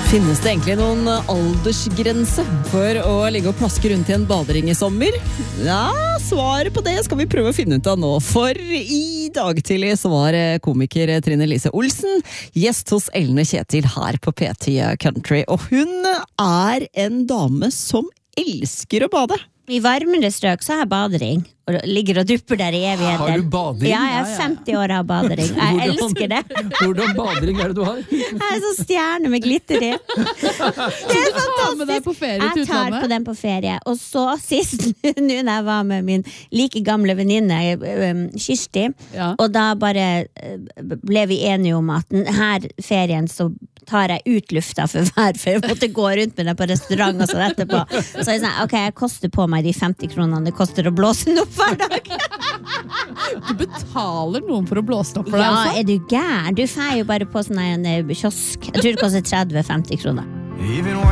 Finnes det egentlig noen aldersgrense for å ligge og plaske rundt i en badering i sommer? Ja, svaret på det skal vi prøve å finne ut av nå. For i dag tidlig så var komiker Trine Lise Olsen gjest hos Ellen og Kjetil her på P10 Country. Og hun er en dame som elsker å bade. I varmere strøk så har jeg badering og ligger og dupper der i evigheter. Har du badering? Ja, jeg er 50 år og har badering. Jeg elsker det. Hvordan badering er det du har? Jeg er sånn stjerne med glitter i. Det er Ta med deg på ferie til Jeg tar utlandet. på den på ferie. Og så sist, nå når jeg var med min like gamle venninne, Kirsti, Ja. og da bare ble vi enige om at denne ferien så tar jeg ut lufta for hver, for jeg måtte gå rundt med den på restaurant og sånn etterpå. Så jeg sa, ok, jeg koster på meg de 50 kronene det koster å blåse den opp hver dag. Du betaler noen for å blåse den opp for deg Ja, også? er du gæren? Du får jo bare på sånn en kiosk. Jeg tror det koster 30-50 kroner.